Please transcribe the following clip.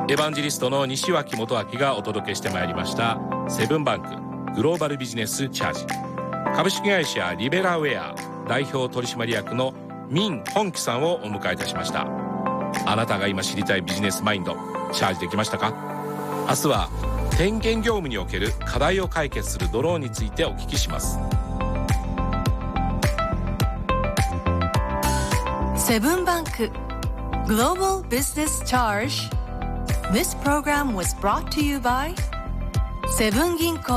エヴァンジェリストの西脇元明がお届けしてまいりましたセブンバンクグローバルビジネスチャージ。株式会社リベラウェア代表取締役の民本気さんをお迎えいたしました。あなたが今知りたいビジネスマインドチャージできましたか？明日は点検業務における課題を解決するドローンについてお聞きします。 セブンバンク Global Business Charge. This program was brought to you by セブン銀行